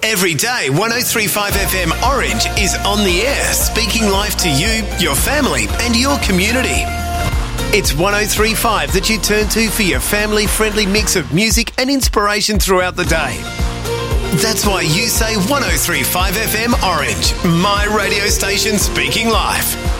Every day, 103.5 FM Orange is on the air, speaking life to you, your family and your community. It's 103.5 that you turn to for your family-friendly mix of music and inspiration throughout the day. That's why you say 103.5 FM Orange, my radio station speaking life.